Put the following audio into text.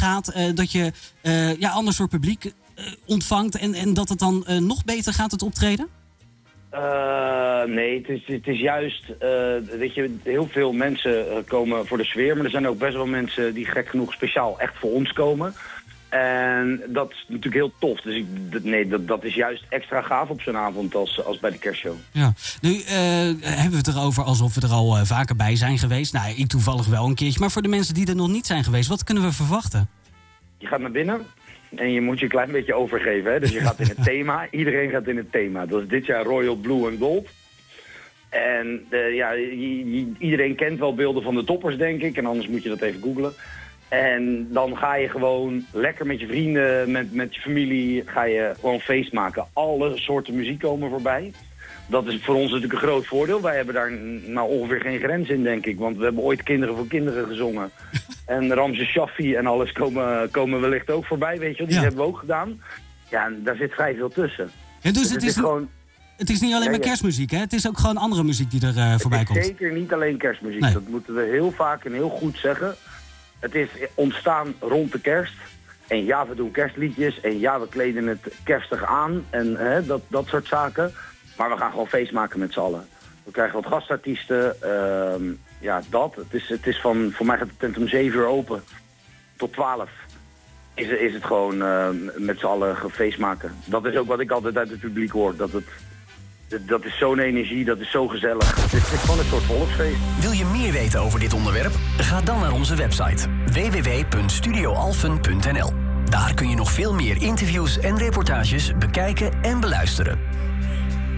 gaat, dat je ander soort publiek ontvangt en dat het dan nog beter gaat, het optreden? Nee, het is juist, weet je, heel veel mensen komen voor de sfeer, maar er zijn ook best wel mensen die gek genoeg speciaal echt voor ons komen. En dat is natuurlijk heel tof. Dus dat is juist extra gaaf op zo'n avond als bij de kerstshow. Ja. Nu hebben we het erover alsof we er al vaker bij zijn geweest. Nou, ik toevallig wel een keertje. Maar voor de mensen die er nog niet zijn geweest, wat kunnen we verwachten? Je gaat naar binnen en je moet je een klein beetje overgeven. Hè? Dus je gaat in het thema. Iedereen gaat in het thema. Dat is dit jaar Royal Blue and Gold. En iedereen kent wel beelden van de toppers, denk ik. En anders moet je dat even googlen. En dan ga je gewoon lekker met je vrienden, met je familie, ga je gewoon feest maken. Alle soorten muziek komen voorbij. Dat is voor ons natuurlijk een groot voordeel. Wij hebben daar nou ongeveer geen grens in, denk ik. Want we hebben ooit Kinderen voor Kinderen gezongen. En Ramses Shaffi en alles komen wellicht ook voorbij, weet je wel. Die hebben we ook gedaan. Ja, en daar zit vrij veel tussen. Ja, dus het is gewoon... Het is niet alleen maar kerstmuziek, hè? Het is ook gewoon andere muziek die er voorbij komt. Het is zeker niet alleen kerstmuziek. Nee. Dat moeten we heel vaak en heel goed zeggen. Het is ontstaan rond de kerst. En ja, we doen kerstliedjes. En ja, we kleden het kerstig aan. En dat soort zaken. Maar we gaan gewoon feest maken met z'n allen. We krijgen wat gastartiesten. Het is voor mij gaat de tent om 7 uur open. Tot 12. Is het gewoon met z'n allen feest maken. Dat is ook wat ik altijd uit het publiek hoor. Dat is zo'n energie, dat is zo gezellig. Het is gewoon een soort volksfeest. Wil je meer weten over dit onderwerp? Ga dan naar onze website www.studioalphen.nl. Daar kun je nog veel meer interviews en reportages bekijken en beluisteren.